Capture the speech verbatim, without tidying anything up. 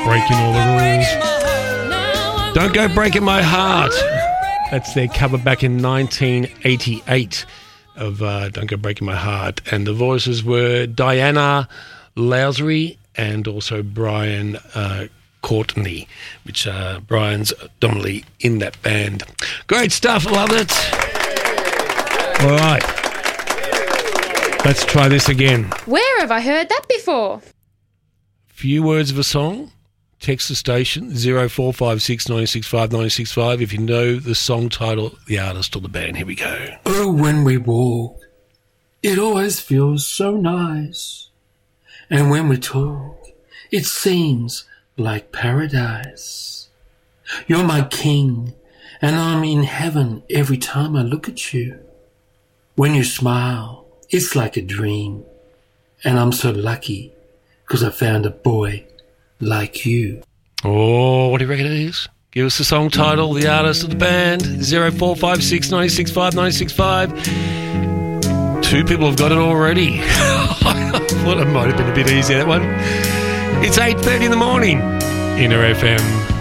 breaking all the rules. Don't Go Breaking My Heart. That's their cover back in nineteen eighty-eight of uh, Don't Go Breaking My Heart. And the voices were Diana Lowsry and also Brian uh, Courtney, which uh, Brian's dominantly in that band. Great stuff. Love it. All right. Let's try this again. Where have I heard that before? Few words of a song. Text the station zero four five six nine six five nine six five if you know the song title, the artist or the band. Here we go. Oh, when we walk, it always feels so nice. And when we talk, it seems like paradise. You're my king, and I'm in heaven every time I look at you. When you smile, it's like a dream, and I'm so lucky because I found a boy like you. Oh, what do you reckon it is? Give us the song title, the artist of the band, zero four five six nine six five nine six five. Two people have got it already. I thought it might have been a bit easier, that one. It's eight thirty in the morning. Inner F M.